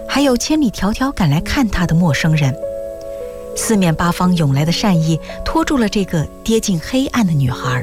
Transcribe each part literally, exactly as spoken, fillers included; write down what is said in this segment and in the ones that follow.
还有千里迢迢赶来看他的陌生人。四面八方涌来的善意拖住了这个跌进黑暗的女孩。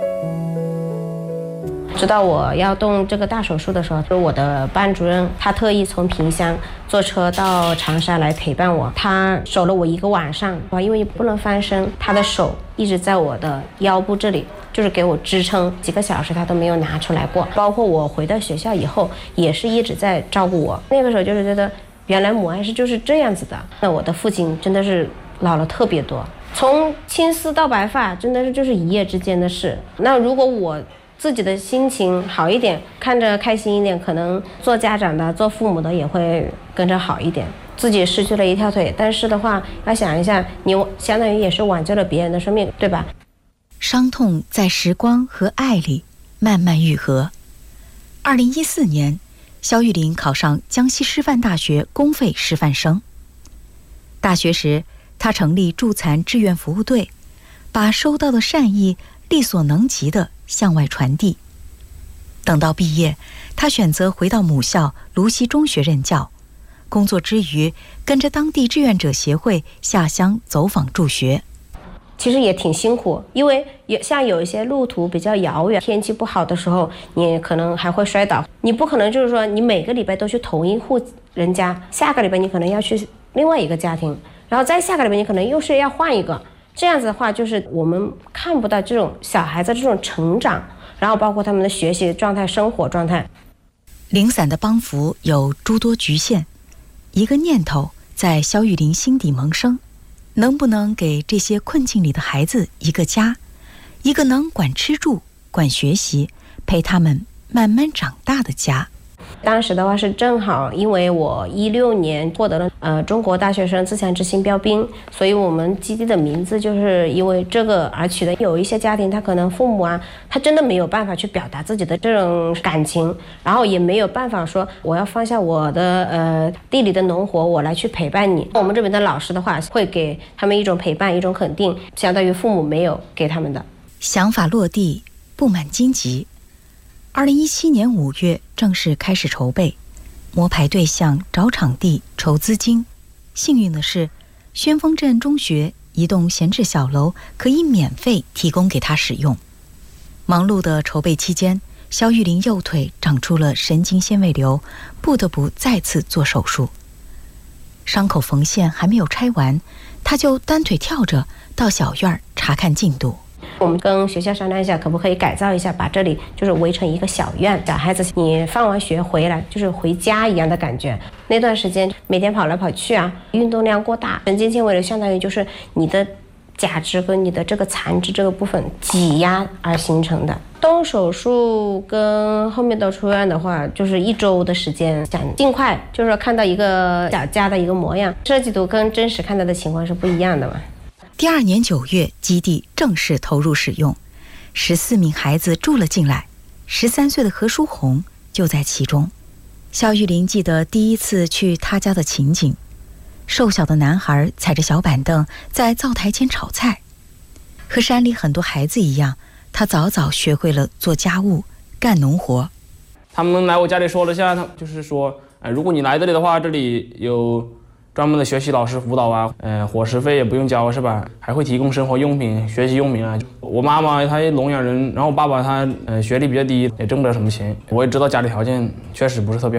知道我要动这个大手术的时候，我的班主任他特意从萍乡坐车到长沙来陪伴我，他守了我一个晚上，因为不能翻身，他的手一直在我的腰部这里，就是给我支撑，几个小时他都没有拿出来过。包括我回到学校以后，也是一直在照顾我。那个时候就是觉得，原来母爱是就是这样子的。那我的父亲真的是老了特别多，从青丝到白发，真的是就是一夜之间的事。那如果我自己的心情好一点，看着开心一点，可能做家长的做父母的也会跟着好一点。自己失去了一条腿，但是的话要想一下，你相当于也是挽救了别人的生命，对吧？ 伤痛在时光和爱里慢慢愈合。二零一四年，肖玉林考上江西师范大学公费师范生。大学时，他成立助残志愿服务队，把收到的善意力所能及地向外传递。等到毕业，他选择回到母校芦溪中学任教，工作之余跟着当地志愿者协会下乡走访助学。 其实也挺辛苦，因为有像有一些路途比较遥远，天气不好的时候，你可能还会摔倒。你不可能就是说你每个礼拜都去同一户人家，下个礼拜你可能要去另外一个家庭，然后再下个礼拜你可能又是要换一个。这样子的话，就是我们看不到这种小孩子这种成长，然后包括他们的学习状态、生活状态。 零散的帮扶有诸多局限，一个念头在肖玉林心底萌生：能不能给这些困境里的孩子一个家，一个能管吃住、管学习、陪他们慢慢长大的家。 当时的话是正好，因为我一六年获得了呃中国大学生自强之星标兵，所以我们基地的名字就是因为这个而取的。有一些家庭他可能父母啊，他真的没有办法去表达自己的这种感情，然后也没有办法说我要放下我的呃地里的农活，我来去陪伴你。我们这边的老师的话会给他们一种陪伴，一种肯定，相当于父母没有给他们的。 想法落地，布满荆棘。二零一七年五月正式开始筹备，摸排对象、找场地、筹资金。幸运的是，宣峰镇中学一栋闲置小楼可以免费提供给他使用。忙碌的筹备期间，肖玉林右腿长出了神经纤维瘤，不得不再次做手术。伤口缝线还没有拆完，他就单腿跳着到小院查看进度。 我们跟学校商量一下，可不可以改造一下，把这里就是围成一个小院，小孩子你放完学回来就是回家一样的感觉。那段时间每天跑来跑去啊，运动量过大，神经纤维瘤相当于就是你的假肢和你的这个残肢这个部分挤压而形成的。动手术跟后面到出院的话，就是一周的时间，想尽快就是看到一个小家的一个模样。设计图跟真实看到的情况是不一样的嘛。 第二年九月，基地正式投入使用，十四名孩子住了进来，十三岁的何书红就在其中。肖玉林记得第一次去他家的情景，瘦小的男孩踩着小板凳在灶台前炒菜。和山里很多孩子一样，他早早学会了做家务、干农活。 他们来我家里说了下，他就是说，哎，如果你来这里的话，这里有专门的学习老师辅导啊，呃，伙食费也不用交是吧？还会提供生活用品、学习用品啊。我妈妈她聋哑人，然后我爸爸他呃学历比较低，也挣不了什么钱。我也知道家里条件确实不是特别好。